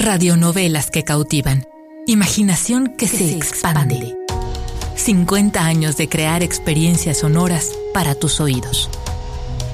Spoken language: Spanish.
Radionovelas que cautivan. Imaginación que se expande. 50 años de crear experiencias sonoras para tus oídos.